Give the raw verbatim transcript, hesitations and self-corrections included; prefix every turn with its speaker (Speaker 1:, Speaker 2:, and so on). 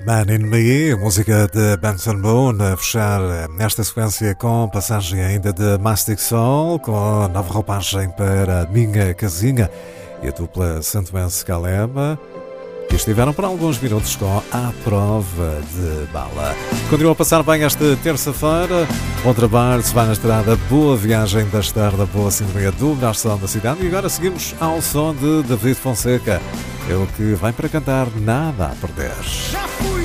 Speaker 1: Man in Me, música de Benson Boone, a fechar nesta sequência com passagem ainda de Mastic Soul, com nova roupagem para a Minha Casinha e a dupla santomense Calema, que estiveram por alguns minutos com A Prova de Bala. Continua a passar bem esta terça-feira, bom trabalho, se vai na estrada, boa viagem da estrada, boa sintonia do melhor som da cidade. E agora seguimos ao som de David Fonseca, ele que vem para cantar Nada a Perder.
Speaker 2: Já fui